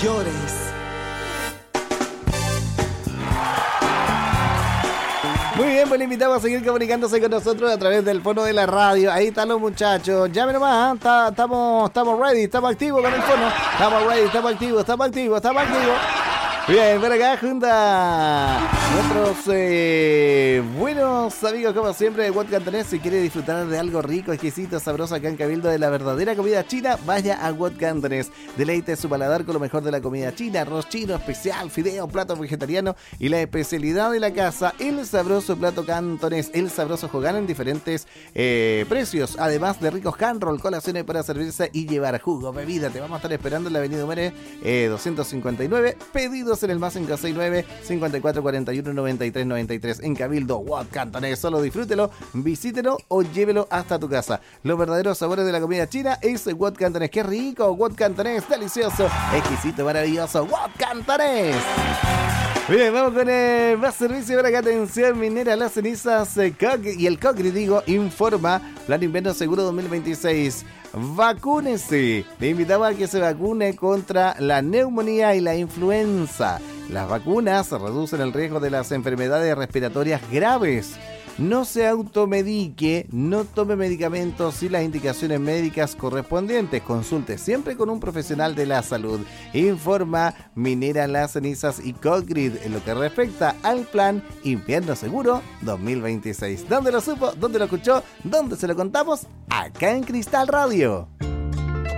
llores. Muy bien, pues le invitamos a seguir comunicándose con nosotros a través del fono de la radio. Ahí están los muchachos. Llame nomás, estamos ready, estamos activos con el fono. Estamos ready, estamos activos. Bien, por acá junto a nuestros buenos amigos, como siempre, de What Cantonés. Si quiere disfrutar de algo rico, exquisito, sabroso acá en Cabildo, de la verdadera comida china, vaya a What Cantonés. Deleite su paladar con lo mejor de la comida china: arroz chino especial, fideo, plato vegetariano y la especialidad de la casa, el sabroso plato cantonés, el sabroso Hogan en diferentes precios, además de ricos hand roll, colaciones para servirse y llevar jugo, bebida. Te vamos a estar esperando en la avenida Humere 259. Pedidos en el más 569 5441 9393 en Cabildo. What Cantonés, solo disfrútelo, visítelo o llévelo hasta tu casa. Los verdaderos sabores de la comida china es What Cantonés. ¡Qué rico! What Cantonés, delicioso, exquisito, maravilloso. What Cantonés. Bien, vamos con más servicio para acá. Atención minera, las cenizas y el Cocri, informa Plan Invierno Seguro 2026. Vacúnese. Le invitamos a que se vacune contra la neumonía y la influenza. Las vacunas reducen el riesgo de las enfermedades respiratorias graves. No se automedique, no tome medicamentos sin las indicaciones médicas correspondientes. Consulte siempre con un profesional de la salud. Informa Minera Las Cenizas y Cocrid en lo que respecta al Plan Invierno Seguro 2026. ¿Dónde lo supo? ¿Dónde lo escuchó? ¿Dónde se lo contamos? Acá en Cristal Radio.